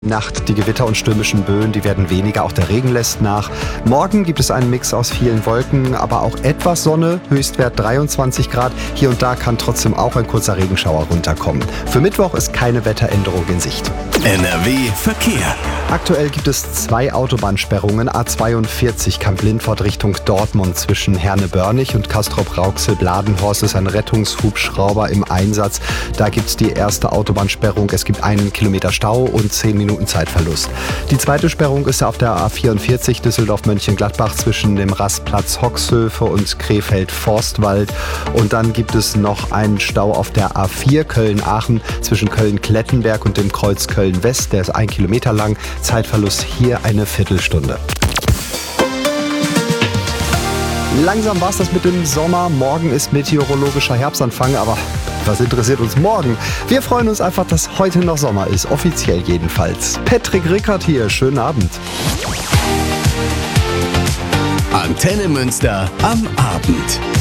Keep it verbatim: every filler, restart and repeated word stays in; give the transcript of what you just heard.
Nacht, die Gewitter und stürmischen Böen, die werden weniger, auch der Regen lässt nach. Morgen gibt es einen Mix aus vielen Wolken, aber auch etwas Sonne, Höchstwert dreiundzwanzig Grad. Hier und da kann trotzdem auch ein kurzer Regenschauer runterkommen. Für Mittwoch ist keine Wetteränderung in Sicht. N R W Verkehr. Aktuell gibt es zwei Autobahnsperrungen. A zweiundvierzig Kamp-Lindfort Richtung Dortmund zwischen Herne-Börnich und Castrop-Rauxel-Bladenhorst ist ein Rettungshubschrauber im Einsatz. Da gibt es die erste Autobahnsperrung. Es gibt einen Kilometer Stau und zehn Minuten Zeitverlust. Die zweite Sperrung ist auf der A vierundvierzig Düsseldorf-Mönchengladbach zwischen dem Rastplatz Hoxhöfe und Krefeld-Forstwald. Und dann gibt es noch einen Stau auf der A vier Köln-Aachen zwischen Köln-Klettenberg und dem Kreuz Köln-West. Der ist ein Kilometer lang. Zeitverlust hier eine Viertelstunde. Langsam war es das mit dem Sommer. Morgen ist meteorologischer Herbstanfang, aber was interessiert uns morgen? Wir freuen uns einfach, dass heute noch Sommer ist, offiziell jedenfalls. Patrick Rickert hier, schönen Abend. Antenne Münster am Abend.